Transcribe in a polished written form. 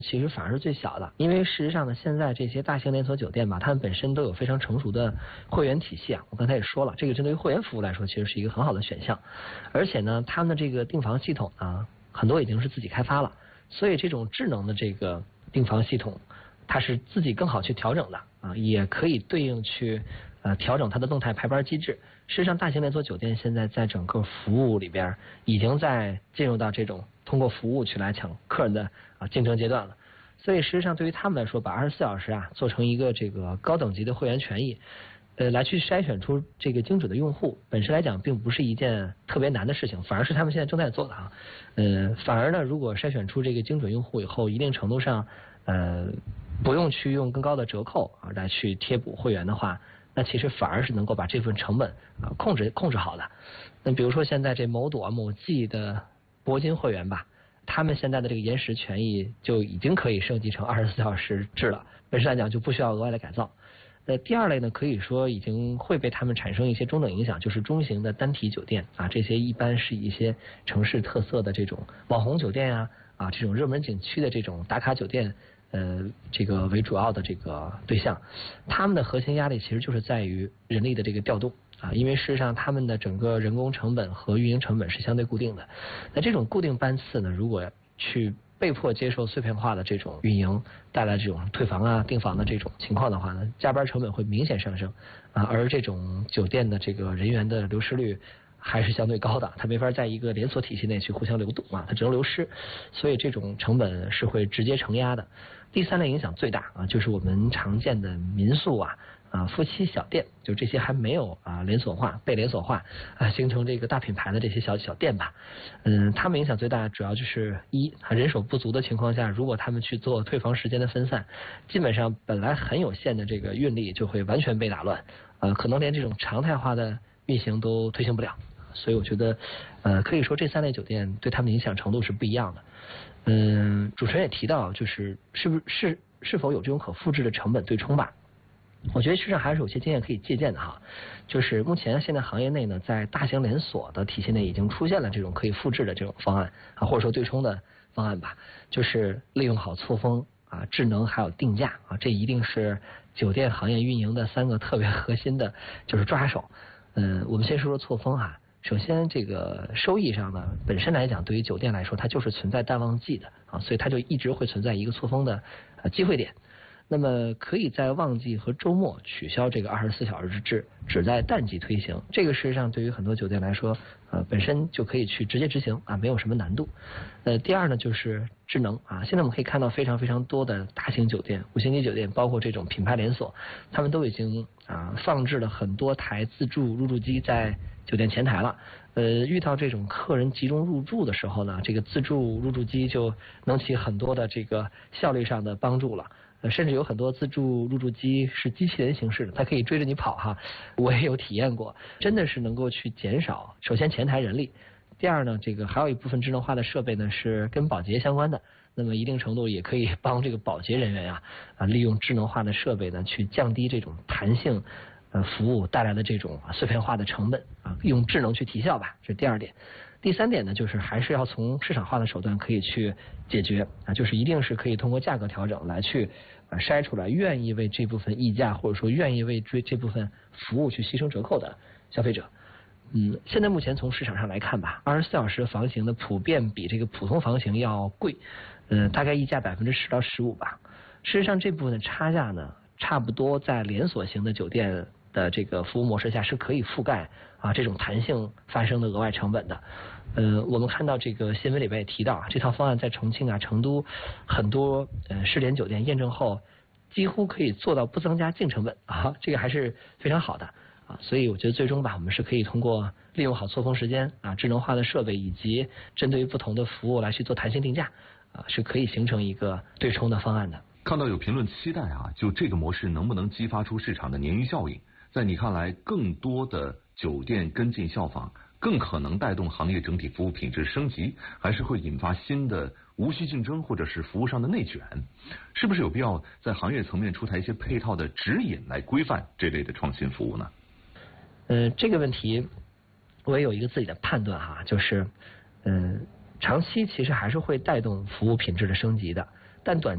其实反而是最小的，因为事实上呢，现在这些大型连锁酒店吧，他们本身都有非常成熟的会员体系啊。我刚才也说了，这个针对于会员服务来说，其实是一个很好的选项。而且呢，他们的这个订房系统啊，很多已经是自己开发了，所以这种智能的这个订房系统，它是自己更好去调整的啊，也可以对应去调整它的动态排班机制。事实上，大型连锁酒店现在在整个服务里边已经在进入到这种通过服务去来抢客人的竞争阶段了。所以，事实上对于他们来说，把24小时做成一个这个高等级的会员权益，来去筛选出这个精准的用户，本身来讲并不是一件特别难的事情，反而是他们现在正在做的啊。反而呢，如果筛选出这个精准用户以后，一定程度上不用去用更高的折扣来去贴补会员的话，那其实反而是能够把这份成本控制好的。那比如说现在这某朵某季的铂金会员吧，他们现在的这个延时权益就已经可以升级成24小时制了，本身来讲就不需要额外的改造。第二类呢，可以说已经会被他们产生一些中等影响，就是中型的单体酒店啊，这些一般是一些城市特色的这种网红酒店这种热门景区的这种打卡酒店，这个为主要的这个对象，他们的核心压力其实就是在于人力的这个调动啊，因为事实上他们的整个人工成本和运营成本是相对固定的。那这种固定班次呢，如果去被迫接受碎片化的这种运营带来这种退房订房的这种情况的话呢，加班成本会明显上升而这种酒店的这个人员的流失率还是相对高的，它没法在一个连锁体系内去互相流动它只能流失，所以这种成本是会直接承压的。第三类影响最大就是我们常见的民宿夫妻小店，就这些还没有连锁化、被连锁化形成这个大品牌的这些小店吧。他们影响最大，主要就是人手不足的情况下，如果他们去做退房时间的分散，基本上本来很有限的这个运力就会完全被打乱，可能连这种常态化的运行都推行不了。所以我觉得，可以说这三类酒店对他们影响程度是不一样的。主持人也提到，就是是否有这种可复制的成本对冲吧？我觉得实际上还是有些经验可以借鉴的哈。就是目前现在行业内呢，在大型连锁的体系内已经出现了这种可以复制的这种方案或者说对冲的方案吧。就是利用好错峰智能还有定价这一定是酒店行业运营的3个特别核心的就是抓手。我们先说说错峰首先，这个收益上呢，本身来讲，对于酒店来说，它就是存在淡旺季的所以它就一直会存在一个错峰的机会点。那么可以在旺季和周末取消这个24小时制，只在淡季推行。这个事实上对于很多酒店来说，本身就可以去直接执行没有什么难度。第二呢，就是智能现在我们可以看到非常非常多的大型酒店、5星级酒店，包括这种品牌连锁，他们都已经放置了很多台自助入住机在酒店前台了。遇到这种客人集中入住的时候呢，这个自助入住机就能起很多的这个效率上的帮助了。甚至有很多自助入住机是机器人形式的，它可以追着你跑我也有体验过，真的是能够去减少首先前台人力，第二呢，这个还有一部分智能化的设备呢是跟保洁相关的，那么一定程度也可以帮这个保洁人员利用智能化的设备呢去降低这种弹性服务带来的这种碎片化的成本用智能去提效吧，这是第二点。第三点呢，就是还是要从市场化的手段可以去解决就是一定是可以通过价格调整来去筛出来愿意为这部分溢价或者说愿意为这部分服务去牺牲折扣的消费者。现在目前从市场上来看吧，24小时房型的普遍比这个普通房型要贵，大概溢价10%到15%吧。事实上这部分的差价呢，差不多在连锁型的酒店的这个服务模式下是可以覆盖这种弹性发生的额外成本的。我们看到这个新闻里边也提到这套方案在重庆成都很多试点酒店验证后，几乎可以做到不增加净成本这个还是非常好的所以我觉得最终吧，我们是可以通过利用好错峰时间智能化的设备以及针对于不同的服务来去做弹性定价是可以形成一个对冲的方案的。 看到有评论期待就这个模式能不能激发出市场的鲶鱼效应？在你看来，更多的酒店跟进效仿，更可能带动行业整体服务品质升级，还是会引发新的无序竞争或者是服务上的内卷？是不是有必要在行业层面出台一些配套的指引来规范这类的创新服务呢？ 这个问题我也有一个自己的判断就是长期其实还是会带动服务品质的升级的，但短